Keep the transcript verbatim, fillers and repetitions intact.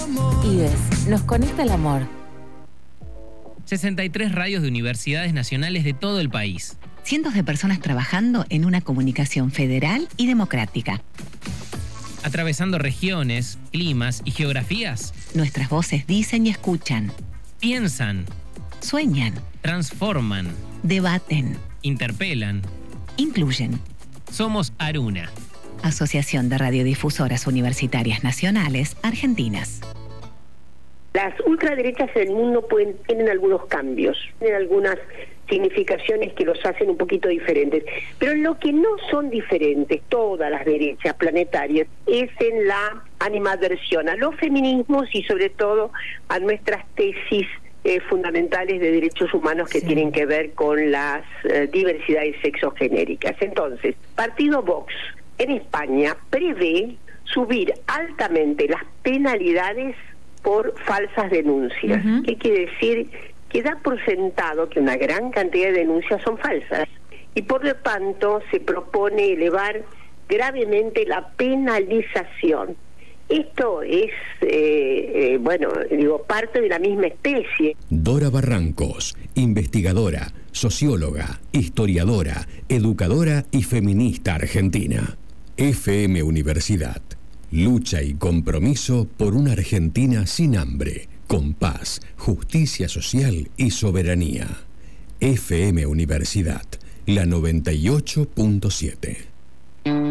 IDES, nos conecta el amor. sesenta y tres radios de universidades nacionales de todo el país. Cientos de personas trabajando en una comunicación federal y democrática. Atravesando regiones, climas y geografías. Nuestras voces dicen y escuchan. Piensan. Sueñan. Transforman. Debaten. Interpelan. Incluyen. Somos Aruna. Asociación de Radiodifusoras Universitarias Nacionales Argentinas. Las ultraderechas en el mundo pueden, tienen algunos cambios, tienen algunas significaciones que los hacen un poquito diferentes. Pero lo que no son diferentes, todas las derechas planetarias, es en la animadversión a los feminismos y sobre todo a nuestras tesis eh, fundamentales de derechos humanos que sí. tienen que ver con las eh, diversidades sexogenéricas. Entonces, Partido Vox en España prevé subir altamente las penalidades por falsas denuncias. Uh-huh. ¿Qué quiere decir? Que da por sentado que una gran cantidad de denuncias son falsas y por lo tanto se propone elevar gravemente la penalización. Esto es, eh, eh, bueno, digo, parte de la misma especie. Dora Barrancos, investigadora, socióloga, historiadora, educadora y feminista argentina. F M Universidad. Lucha y compromiso por una Argentina sin hambre, con paz, justicia social y soberanía. F M Universidad, la noventa y ocho punto siete.